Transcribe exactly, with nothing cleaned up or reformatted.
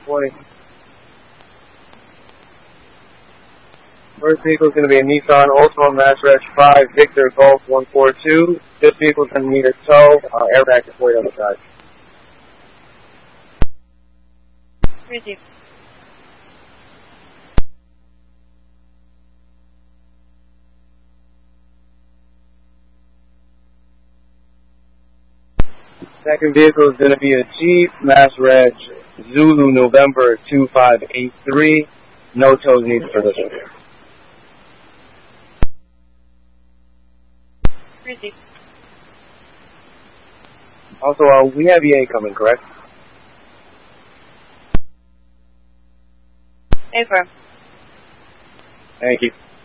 twenty. First vehicle is going to be a Nissan Altima Mass Reg five Victor Golf one four two. This vehicle is going to need a tow, uh, airbag deployed on the side. Receive. Second vehicle is going to be a Jeep Mass Reg Zulu November two five eight three. No tows needed for this one. Receive. Also, uh, we have E A coming, correct? Affirm. Thank you.